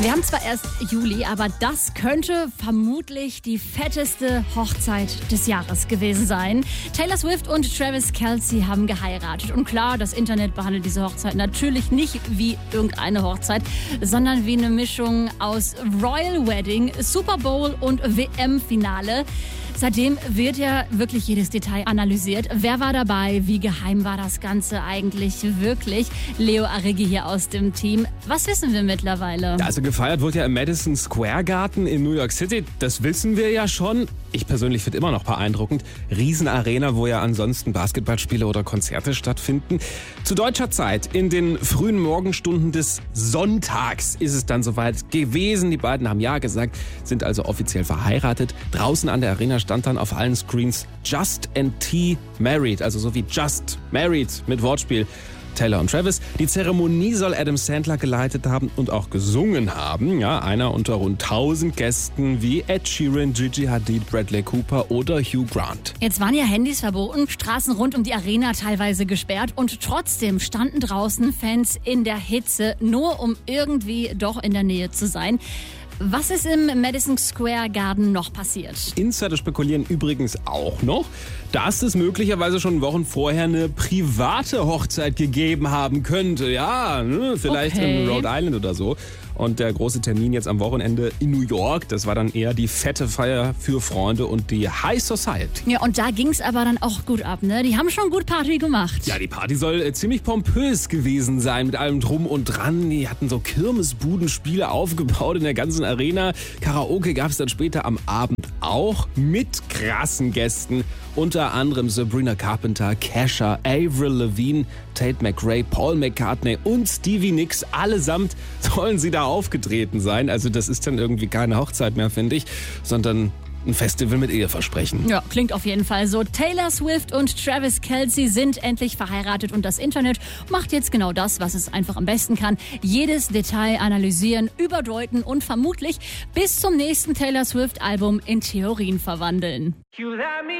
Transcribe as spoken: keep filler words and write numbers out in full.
Wir haben zwar erst Juli, aber das könnte vermutlich die fetteste Hochzeit des Jahres gewesen sein. Taylor Swift und Travis Kelce haben geheiratet. Und klar, das Internet behandelt diese Hochzeit natürlich nicht wie irgendeine Hochzeit, sondern wie eine Mischung aus Royal Wedding, Super Bowl und W M-Finale. Seitdem wird ja wirklich jedes Detail analysiert. Wer war dabei? Wie geheim war das Ganze eigentlich wirklich? Leo Arigi hier aus dem Team. Was wissen wir mittlerweile? Also gefeiert wird ja im Madison Square Garden in New York City. Das wissen wir ja schon. Ich persönlich finde immer noch beeindruckend. Riesenarena, wo ja ansonsten Basketballspiele oder Konzerte stattfinden. Zu deutscher Zeit, in den frühen Morgenstunden des Sonntags, ist es dann soweit gewesen. Die beiden haben ja gesagt, sind also offiziell verheiratet. Draußen an der Arena stand dann auf allen Screens Just and T Married, also so wie Just Married mit Wortspiel. Taylor und Travis. Die Zeremonie soll Adam Sandler geleitet haben und auch gesungen haben. Ja, einer unter rund tausend Gästen wie Ed Sheeran, Gigi Hadid, Bradley Cooper oder Hugh Grant. Jetzt waren ja Handys verboten, Straßen rund um die Arena teilweise gesperrt und trotzdem standen draußen Fans in der Hitze, nur um irgendwie doch in der Nähe zu sein. Was ist im Madison Square Garden noch passiert? Insider spekulieren übrigens auch noch, dass es möglicherweise schon Wochen vorher eine private Hochzeit gegeben haben könnte. Ja, ne, vielleicht Okay. in Rhode Island oder so. Und der große Termin jetzt am Wochenende in New York, das war dann eher die fette Feier für Freunde und die High Society. Ja, und da ging's aber dann auch gut ab, ne? Die haben schon gut Party gemacht. Ja, die Party soll äh, ziemlich pompös gewesen sein mit allem Drum und Dran. Die hatten so Kirmesbudenspiele aufgebaut in der ganzen Arena. Karaoke gab es dann später am Abend auch mit krassen Gästen. Unter anderem Sabrina Carpenter, Kesha, Avril Lavigne, Tate McRae, Paul McCartney und Stevie Nicks. Allesamt sollen sie da aufgetreten sein. Also das ist dann irgendwie keine Hochzeit mehr, finde ich, sondern ein Festival mit Eheversprechen. Ja, klingt auf jeden Fall so. Taylor Swift und Travis Kelce sind endlich verheiratet und das Internet macht jetzt genau das, was es einfach am besten kann. Jedes Detail analysieren, überdeuten und vermutlich bis zum nächsten Taylor Swift-Album in Theorien verwandeln.